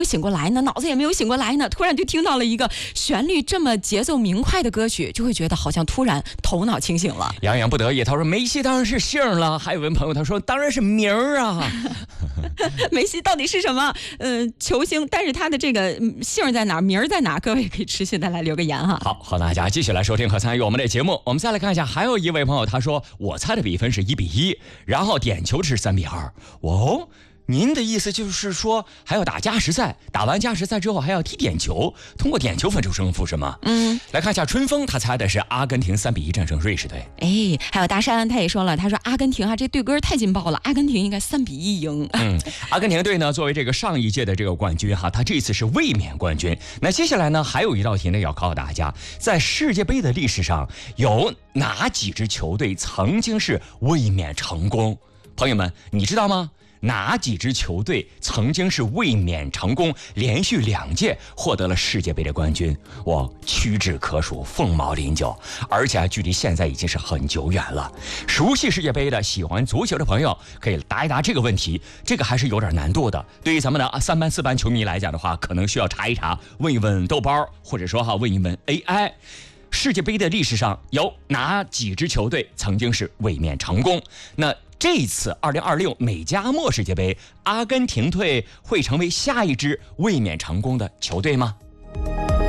醒过来呢，脑子也没有醒过来呢，突然就听到了一个旋律这么节奏明快的歌曲，就会觉得好像突然头脑清醒了。 洋洋不得意，他说梅西当然是姓了。还有位朋友他说当然是名儿啊。 梅西到底是什么？球星，但是他的这个姓在哪，名儿在哪？各位可以持续的来留个言哈。 好，和大家继续来收听和参与我们的节目。我们再来看一下，还有一位朋友他说我猜的比分是1-1，然后点球是3-2。哦。您的意思就是说还要打加时赛，打完加时赛之后还要踢点球，通过点球分出胜负是吗？来看一下春风，他猜的是阿根廷3-1战胜瑞士队。 还有大山他也说了，他说阿根廷啊，这队歌太劲爆了，阿根廷应该3-1赢。 阿根廷队呢作为这个上一届的这个冠军哈，他这次是卫冕冠军。那接下来呢还有一道题呢要考考大家，在世界杯的历史上有哪几支球队曾经是卫冕成功？朋友们你知道吗？哪几支球队曾经是卫冕成功，连续2届获得了世界杯的冠军？屈指可数，凤毛麟角，而且距离现在已经是很久远了。熟悉世界杯的、喜欢足球的朋友可以答一答这个问题，这个还是有点难度的。对于咱们的3班4班球迷来讲的话，可能需要查一查，问一问豆包，或者说问一问 AI。世界杯的历史上有哪几支球队曾经是卫冕成功？那这次2026美加墨世界杯，阿根廷队会成为下一支卫冕成功的球队吗？